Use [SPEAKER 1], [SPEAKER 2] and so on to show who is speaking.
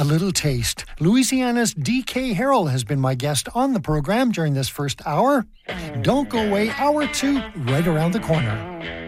[SPEAKER 1] a little taste. Louisiana's DK Harrell has been my guest on the program during this first hour. Don't go away, hour 2 right around the corner.